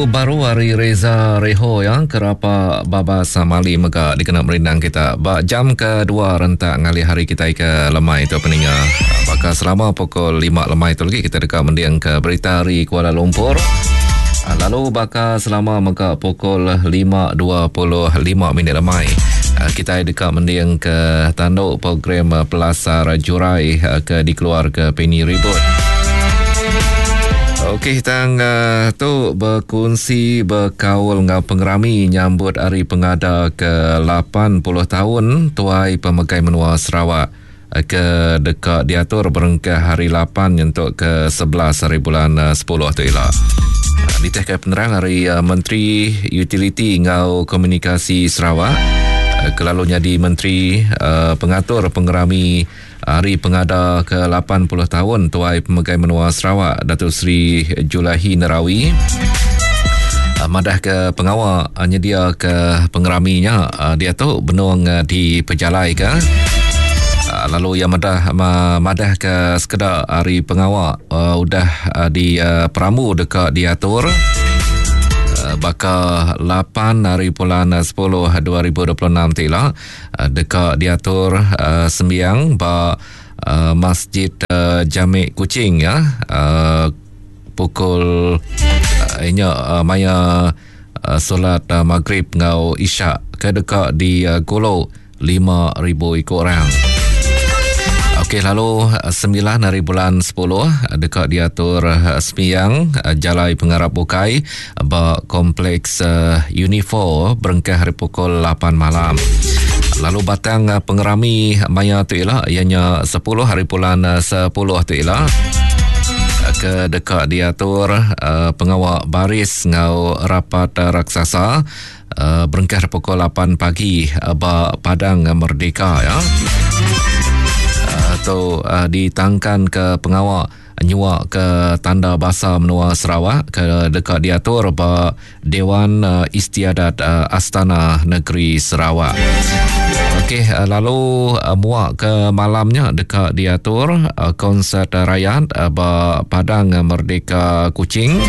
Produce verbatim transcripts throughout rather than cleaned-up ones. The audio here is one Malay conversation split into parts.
lagu baru Ari Reza Reho yang kerapa baba samali mega dikenal merindang kita. Ba jam kedua rentak ngali hari kita ke lemai itu peninga. Bakal selama pukul lima lemai itu lagi kita dekat mendiang ke berita hari Kuala Lumpur. Lalu bakal selama mega pukul lima dua puluh lima minit lemai. Kita dekat mendiang ke tanduk program Pelasar Jurai ke dikeluar ke Penny Ribut. Okey, tang uh, tu berkongsi berkaul dengan pengerami nyambut hari pengada ke lapan puluh tahun Tuai Pemegai Menua Sarawak ke dekat diatur berengkah hari lapan untuk ke sebelas hari bulan uh, sepuluh tu ialah. Uh, Ditehkan penerang hari uh, Menteri Utiliti ngau Komunikasi Sarawak uh, kelalunya di Menteri uh, Pengatur Pengerami Hari Pengada ke lapan puluh tahun Tuai Pemegai Menua Sarawak Datuk Seri Julahi Nerawi madah ke pengawal nyedia ke pengeraminya dia tu benung di pejalai ke lalu yang madah madah ke sekedar hari pengawal udah di peramu dekat diatur bakal lapan hari bulan sepuluh dua ribu dua puluh enam tila dekat diatur uh, sembiang ba uh, Masjid uh, Jamik Kuching ya uh, pukul uh, inya uh, maya uh, solat uh, maghrib ngau isyak ke dekat di uh, Golo lima ribu ikut orang. Okey, lalu sembilan hari bulan sepuluh dekat diatur sembiang Jalai Pengarap Bukai ba kompleks uh, Unifor berengkah hari pukul lapan malam. Lalu batang uh, pengerami maya tu ialah ianya sepuluh hari bulan sepuluh tu ialah ke dekat diatur uh, pengawal baris ngau rapat uh, raksasa uh, berengkah pukul lapan pagi uh, ba Padang Merdeka ya. Atau uh, ditangkan ke pengawal nyuak ke Tanda Bahasa Menua Sarawak ke dekat diatur ba Dewan uh, Istiadat uh, Astana Negeri Sarawak. Okey, uh, lalu uh, muak ke malamnya dekat diatur uh, konsert uh, rakyat uh, ba Padang Merdeka Kuching.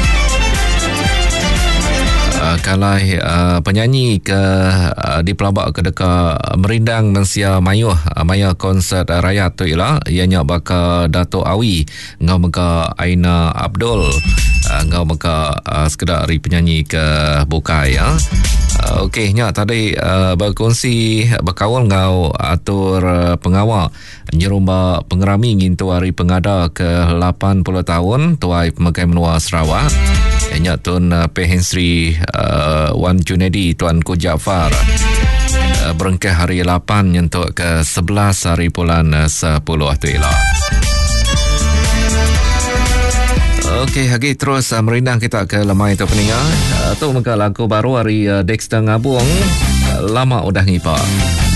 Uh, kalai uh, penyanyi ke uh, di pelabak ke dekat merindang mensia mayuh uh, maya konsert uh, rakyat tu ialah ianya baka Dato' Awi ngau mega Aina Abdul uh, ngau mega uh, sekedar hari penyanyi ke Bukai ya. Uh, Okey, nya tadi uh, berkongsi berkawal ngau atur uh, pengawal nyerumba pengerami ngintu hari pengada ke lapan puluh tahun Tuai Pemegai Menua Sarawak. Ianya Tun uh, P. Hensri uh, Wan Junedi Tuan Ku Jaafar uh, berengkah hari lapan untuk ke sebelas hari bulan uh, sepuluh tu ialah. Okey, lagi terus uh, merindang kita ke lemai tu peninga. Uh, tu muka lagu baru hari uh, Dexter Ngabung uh, lama udah ngipa.